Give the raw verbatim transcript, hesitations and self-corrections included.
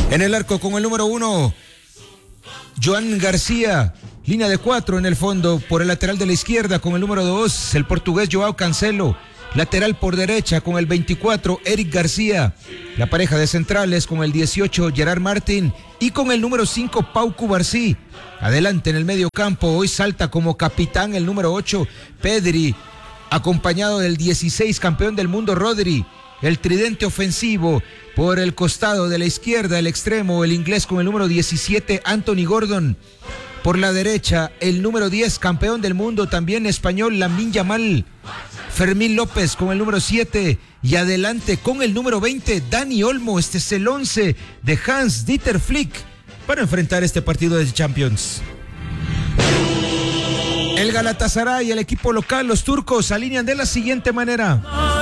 En el arco con el número uno, Joan García. Línea de cuatro en el fondo, por el lateral de la izquierda con el número dos, el portugués Joao Cancelo. Lateral por derecha con el veinticuatro, Eric García. La pareja de centrales con el dieciocho, Gerard Martín. Y con el número cinco, Pau Cubarsí. Adelante en el medio campo, hoy salta como capitán el número ocho, Pedri. Acompañado del dieciséis, campeón del mundo, Rodri. El tridente ofensivo por el costado de la izquierda, el extremo, el inglés con el número diecisiete, Anthony Gordon. Por la derecha, el número diez, campeón del mundo, también español, Lamine Yamal. Fermín López con el número siete. Y adelante con el número veinte, Dani Olmo. Este es el once de Hans-Dieter Flick para enfrentar este partido de Champions. El Galatasaray, el equipo local, los turcos, alinean de la siguiente manera.